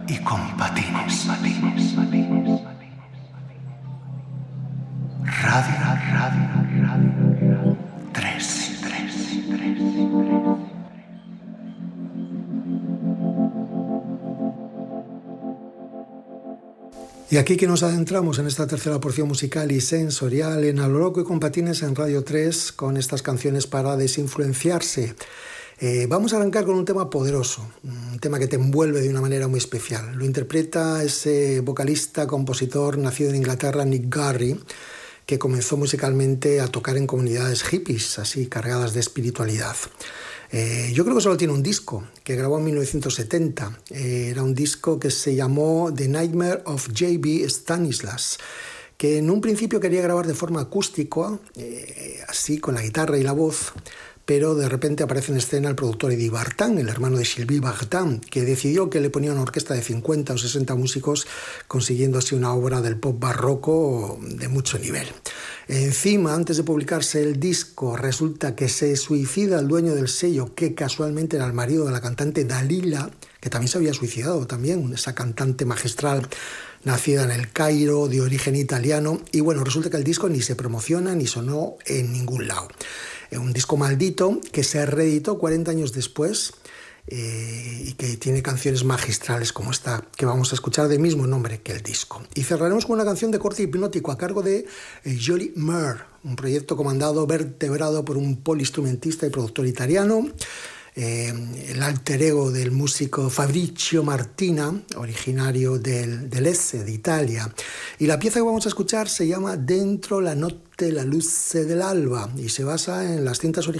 y con patines. Radio 3. Y aquí que nos adentramos en esta tercera porción musical y sensorial en A lo loco y con patines en Radio 3 con estas canciones para desinfluenciarse. Vamos a arrancar con un tema poderoso, un tema que te envuelve de una manera muy especial. Lo interpreta ese vocalista, compositor nacido en Inglaterra, Nick Garry, que comenzó musicalmente a tocar en comunidades hippies, así cargadas de espiritualidad. Yo creo que solo tiene un disco, que grabó en 1970. Era un disco que se llamó The Nightmare of J.B. Stanislas, que en un principio quería grabar de forma acústica, así con la guitarra y la voz, pero de repente aparece en escena el productor Eddie Vartan, el hermano de Sylvie Vartan, que decidió que le ponía una orquesta de 50 o 60 músicos, consiguiendo así una obra del pop barroco de mucho nivel. Encima, antes de publicarse el disco, resulta que se suicida el dueño del sello, que casualmente era el marido de la cantante Dalila, que también se había suicidado también, esa cantante magistral nacida en El Cairo, de origen italiano. Y bueno, resulta que el disco ni se promociona ni sonó en ningún lado. Un disco maldito que se reeditó 40 años después y que tiene canciones magistrales como esta que vamos a escuchar del mismo nombre que el disco. Y cerraremos con una canción de corte hipnótico a cargo de Jolie Mer, un proyecto comandado, vertebrado por un poliinstrumentista y productor italiano, el alter ego del músico Fabrizio Martina, originario del Lecce, de Italia. Y la pieza que vamos a escuchar se llama Dentro la notte la luce dell'alba y se basa en las cintas originales